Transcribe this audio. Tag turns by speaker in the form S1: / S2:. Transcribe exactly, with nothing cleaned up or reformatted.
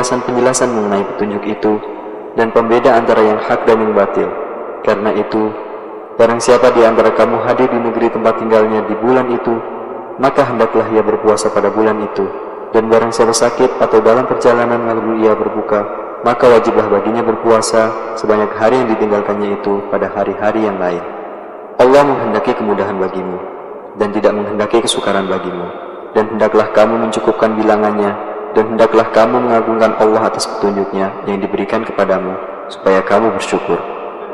S1: penjelasan-penjelasan mengenai petunjuk itu dan pembeda antara yang hak dan yang batil. Karena itu, barang siapa di antara kamu hadir di negeri tempat tinggalnya di bulan itu, maka hendaklah ia berpuasa pada bulan itu. Dan barang siapa sakit atau dalam perjalanan lalu ia berbuka, maka wajiblah baginya berpuasa sebanyak hari yang ditinggalkannya itu pada hari-hari yang lain. Allah menghendaki kemudahan bagimu dan tidak menghendaki kesukaran bagimu. Dan hendaklah kamu mencukupkan bilangannya, dan hendaklah kamu mengagungkan Allah atas petunjuknya yang diberikan kepadamu, supaya kamu bersyukur.